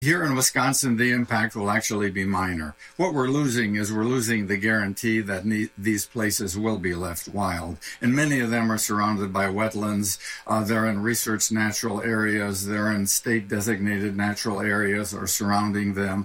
Here in Wisconsin, the impact will actually be minor. What we're losing is we're losing the guarantee that these places will be left wild. And many of them are surrounded by wetlands. They're in research natural areas. They're in state-designated natural areas or surrounding them.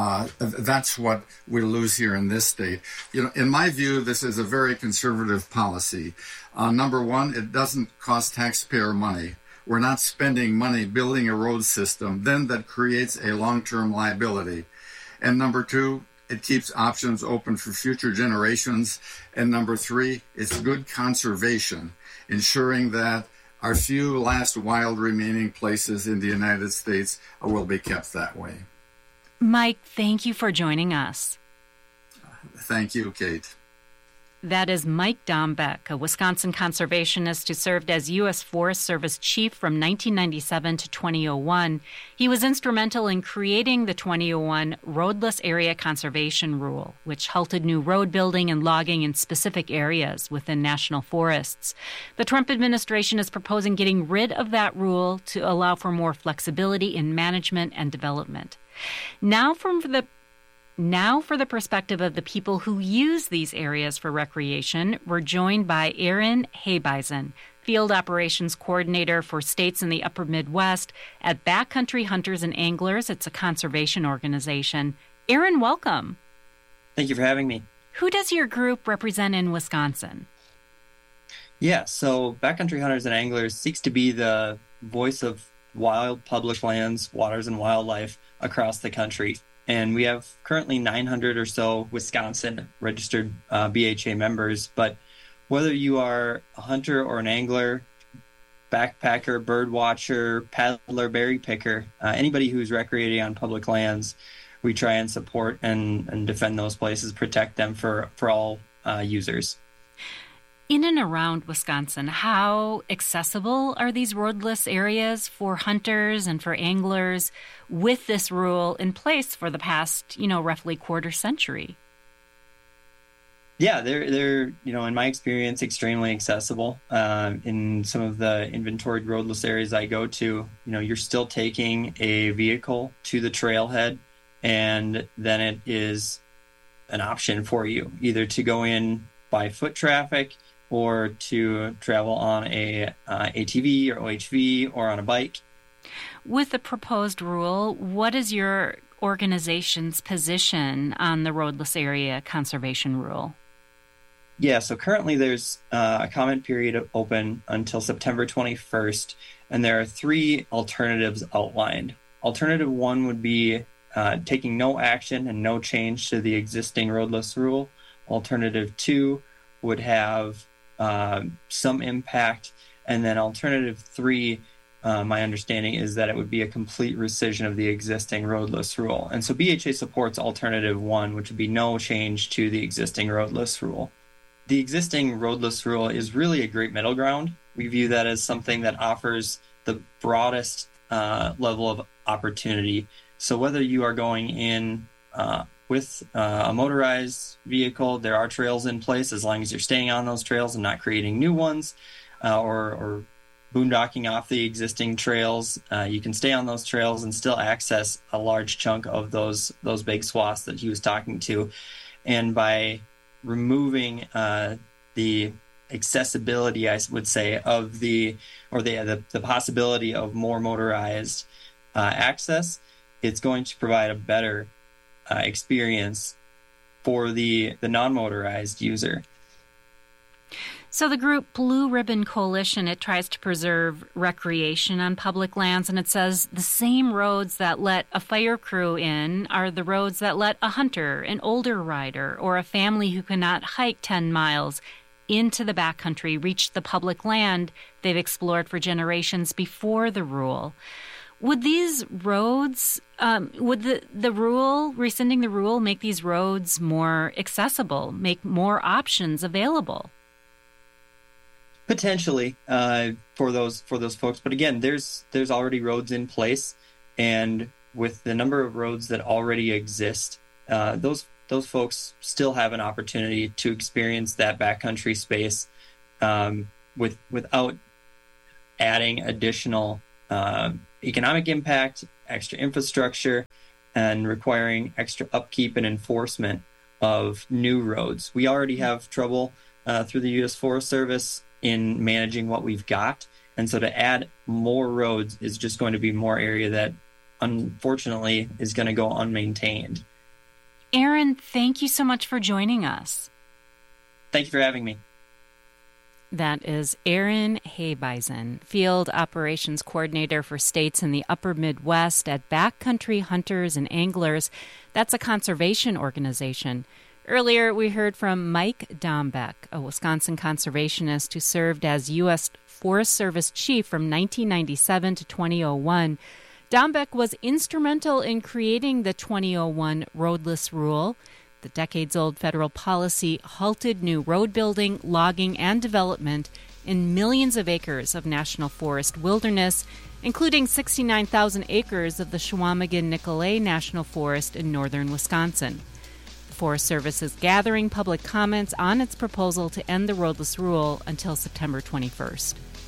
That's what we lose here in this state. In my view, this is a very conservative policy. Number one, it doesn't cost taxpayer money. We're not spending money building a road system then that creates a long-term liability. And number two, it keeps options open for future generations. And number three, it's good conservation, ensuring that our few last wild remaining places in the United States will be kept that way. Mike, thank you for joining us. Thank you, Kate. That is Mike Dombeck, a Wisconsin conservationist who served as U.S. Forest Service chief from 1997 to 2001. He was instrumental in creating the 2001 Roadless Area Conservation Rule, which halted new road building and logging in specific areas within national forests. The Trump administration is proposing getting rid of that rule to allow for more flexibility in management and development. Now for the perspective of the people who use these areas for recreation, we're joined by Aaron Habeisen, Field Operations Coordinator for states in the Upper Midwest at Backcountry Hunters and Anglers. It's a conservation organization. Aaron, welcome. Thank you for having me. Who does your group represent in Wisconsin? Yeah, so Backcountry Hunters and Anglers seeks to be the voice of wild public lands, waters, and wildlife across the country. And we have currently 900 or so Wisconsin registered BHA members. But whether you are a hunter or an angler, backpacker, bird watcher, paddler, berry picker, anybody who's recreating on public lands, we try and support and defend those places, protect them for all users. In and around Wisconsin, how accessible are these roadless areas for hunters and for anglers with this rule in place for the past, roughly quarter century? Yeah, they're in my experience, extremely accessible. In some of the inventoried roadless areas I go to, you're still taking a vehicle to the trailhead, and then it is an option for you either to go in by foot traffic or to travel on a ATV or OHV or on a bike. With the proposed rule, what is your organization's position on the roadless area conservation rule? Yeah, so currently there's a comment period open until September 21st, and there are three alternatives outlined. Alternative one would be taking no action and no change to the existing roadless rule. Alternative two would have some impact. And then alternative three, my understanding is that it would be a complete rescission of the existing roadless rule. And so BHA supports alternative one, which would be no change to the existing roadless rule. The existing roadless rule is really a great middle ground. We view that as something that offers the broadest level of opportunity. So whether you are going in with a motorized vehicle, there are trails in place as long as you're staying on those trails and not creating new ones or boondocking off the existing trails. You can stay on those trails and still access a large chunk of those big swaths that he was talking to. And by removing the accessibility, I would say, of the possibility of more motorized access, it's going to provide a better experience for the non-motorized user. So the group Blue Ribbon Coalition, it tries to preserve recreation on public lands, and it says the same roads that let a fire crew in are the roads that let a hunter, an older rider, or a family who cannot hike 10 miles into the backcountry reach the public land they've explored for generations before the rule. Would these roads, would the rule, rescinding the rule, make these roads more accessible, make more options available? Potentially for those folks, but again, there's already roads in place, and with the number of roads that already exist, those folks still have an opportunity to experience that backcountry space without adding additional economic impact extra infrastructure and requiring extra upkeep and enforcement of new roads. We already have trouble through the U.S. Forest Service in managing what we've got. And so to add more roads is just going to be more area that unfortunately is going to go unmaintained. Aaron, thank you so much for joining us. Thank you for having me. That is Aaron Habeisen, Field Operations Coordinator for states in the Upper Midwest at Backcountry Hunters and Anglers. That's a conservation organization. Earlier, we heard from Mike Dombeck, a Wisconsin conservationist who served as U.S. Forest Service chief from 1997 to 2001. Dombeck was instrumental in creating the 2001 roadless rule. The decades-old federal policy halted new road building, logging, and development in millions of acres of national forest wilderness, including 69,000 acres of the Chequamegon-Nicolet National Forest in northern Wisconsin. The Forest Service is gathering public comments on its proposal to end the roadless rule until September 21st.